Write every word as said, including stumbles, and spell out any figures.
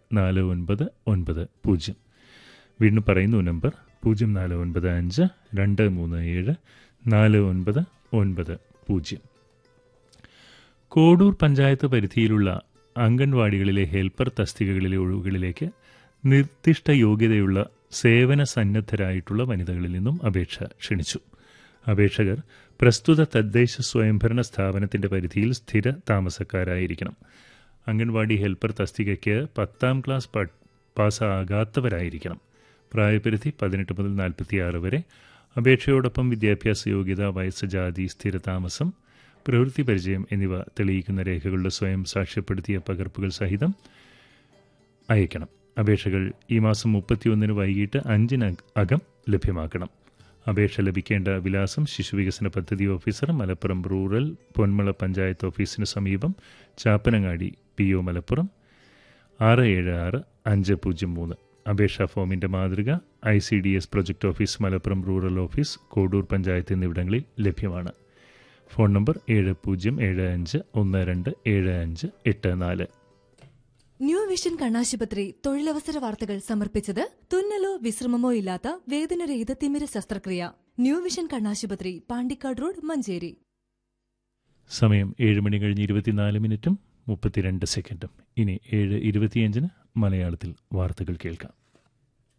നാല് ഒൻപത് ഒൻപത് പൂജ്യം. വീണ്ടും പറയുന്നു നമ്പർ പൂജ്യം നാല് ഒൻപത് അഞ്ച് രണ്ട് മൂന്ന് ഏഴ് നാല് ഒൻപത് ഒൻപത് പൂജ്യം. കോഡൂർ പഞ്ചായത്ത് പരിധിയിലുള്ള അംഗൻവാടികളിലെ ഹെൽപ്പർ തസ്തികകളിലെ ഒഴിവുകളിലേക്ക് നിർദ്ദിഷ്ട യോഗ്യതയുള്ള സേവന സന്നദ്ധരായിട്ടുള്ള വനിതകളിൽ നിന്നും അപേക്ഷ ക്ഷണിച്ചു. അപേക്ഷകർ പ്രസ്തുത തദ്ദേശ സ്വയംഭരണ സ്ഥാപനത്തിൻ്റെ പരിധിയിൽ സ്ഥിര താമസക്കാരായിരിക്കണം. അംഗൻവാടി ഹെൽപ്പർ തസ്തികയ്ക്ക് പത്താം ക്ലാസ് പാസ്സാകാത്തവരായിരിക്കണം. പ്രായപരിധി പതിനെട്ട് മുതൽ നാൽപ്പത്തിയാറ് വരെ. അപേക്ഷയോടൊപ്പം വിദ്യാഭ്യാസ യോഗ്യത, വയസ്സ്, ജാതി, സ്ഥിരതാമസം, പ്രവൃത്തി പരിചയം എന്നിവ തെളിയിക്കുന്ന രേഖകളുടെ സ്വയം സാക്ഷ്യപ്പെടുത്തിയ പകർപ്പുകൾ സഹിതം അയക്കണം. അപേക്ഷകൾ ഈ മാസം മുപ്പത്തിയൊന്നിന് വൈകിട്ട് അഞ്ചിന് അകം ലഭ്യമാക്കണം. അപേക്ഷ ലഭിക്കേണ്ട വിലാസം ശിശുവികസന പദ്ധതി ഓഫീസർ, മലപ്പുറം റൂറൽ പൊന്മള പഞ്ചായത്ത് ഓഫീസിന് സമീപം, ചാപ്പനങ്ങാടി, പി ഒ മലപ്പുറം ആറ് ഏഴ് ആറ് അഞ്ച് പൂജ്യം മൂന്ന്. അപേക്ഷാ ഫോമിൻ്റെ മാതൃക I C D S project office, Malappuram rural office, Kodur panchayat എന്നിവിടങ്ങളിൽ ലഭ്യമാണ്. ഫോൺ നമ്പർ ഏഴ് പൂജ്യം ഏഴ് അഞ്ച് ഒന്ന് രണ്ട് ഏഴ് അഞ്ച് എട്ട് നാല്. ന്യൂ വിഷൻ കണ്ണാശുപത്രി തൊഴിലവസര വാർത്തകൾ സമർപ്പിച്ചത് തുന്നലോ വിശ്രമമോ ഇല്ലാത്ത വേദനരഹിത തിമിര ശസ്ത്രക്രിയ. ന്യൂ വിഷൻ കണ്ണാശുപത്രി, പാണ്ടിക്കാട് റോഡ്, മഞ്ചേരി. സമയം ഏഴ് മണി കഴിഞ്ഞ് ഇരുപത്തിനാല് മിനിറ്റും മുപ്പത്തിരണ്ട് സെക്കൻഡും. ഇനി ഏഴ് ഇരുപത്തിയഞ്ചിന് മലയാളത്തിൽ വാർത്തകൾ കേൾക്കാം.